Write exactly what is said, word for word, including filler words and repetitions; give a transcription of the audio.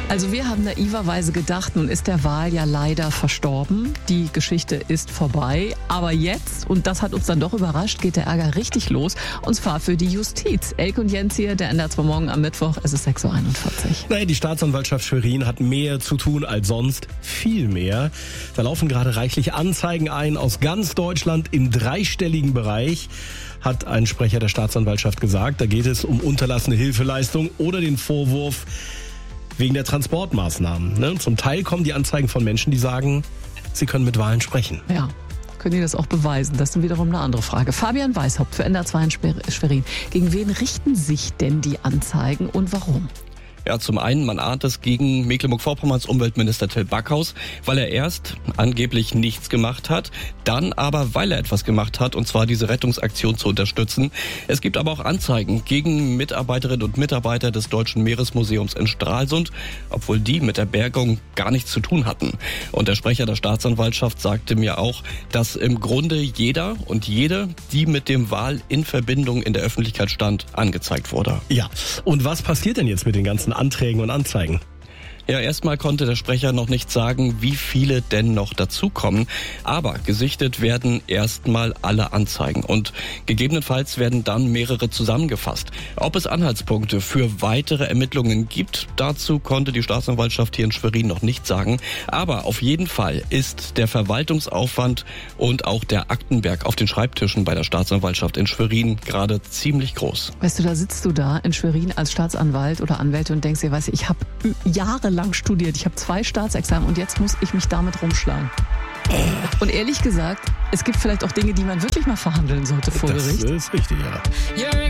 Also wir haben naiverweise gedacht, nun ist der Wal ja leider verstorben. Die Geschichte ist vorbei. Aber jetzt, und das hat uns dann doch überrascht, geht der Ärger richtig los. Und zwar für die Justiz. Elke und Jens hier, der N D R zwei Morgen am Mittwoch. Es ist sechs Uhr einundvierzig. Naja, die Staatsanwaltschaft Schwerin hat mehr zu tun als sonst. Viel mehr. Da laufen gerade reichlich Anzeigen ein aus ganz Deutschland im dreistelligen Bereich, hat ein Sprecher der Staatsanwaltschaft gesagt. Da geht es um unterlassene Hilfeleistung oder den Vorwurf wegen der Transportmaßnahmen. Ne? Zum Teil kommen die Anzeigen von Menschen, die sagen, sie können mit Wahlen sprechen. Ja. Können die das auch beweisen? Das ist wiederum eine andere Frage. Fabian Weishaupt für N D R zwei in Schwerin. Gegen wen richten sich denn die Anzeigen und warum? Ja, zum einen, man ahnt es gegen Mecklenburg-Vorpommerns Umweltminister Till Backhaus, weil er erst angeblich nichts gemacht hat, dann aber, weil er etwas gemacht hat, und zwar diese Rettungsaktion zu unterstützen. Es gibt aber auch Anzeigen gegen Mitarbeiterinnen und Mitarbeiter des Deutschen Meeresmuseums in Stralsund, obwohl die mit der Bergung gar nichts zu tun hatten. Und der Sprecher der Staatsanwaltschaft sagte mir auch, dass im Grunde jeder und jede, die mit dem Wal in Verbindung in der Öffentlichkeit stand, angezeigt wurde. Ja, und was passiert denn jetzt mit den ganzen Anträgen und Anzeigen? Ja, erstmal konnte der Sprecher noch nicht sagen, wie viele denn noch dazukommen. Aber gesichtet werden erstmal alle Anzeigen und gegebenenfalls werden dann mehrere zusammengefasst. Ob es Anhaltspunkte für weitere Ermittlungen gibt, dazu konnte die Staatsanwaltschaft hier in Schwerin noch nicht sagen. Aber auf jeden Fall ist der Verwaltungsaufwand und auch der Aktenberg auf den Schreibtischen bei der Staatsanwaltschaft in Schwerin gerade ziemlich groß. Weißt du, da sitzt du da in Schwerin als Staatsanwalt oder Anwälte und denkst dir, weißt du, ich habe jahrelang lang studiert. Ich habe zwei Staatsexamen und jetzt muss ich mich damit rumschlagen. Und ehrlich gesagt, es gibt vielleicht auch Dinge, die man wirklich mal verhandeln sollte vor Gericht. Das ist richtig, ja.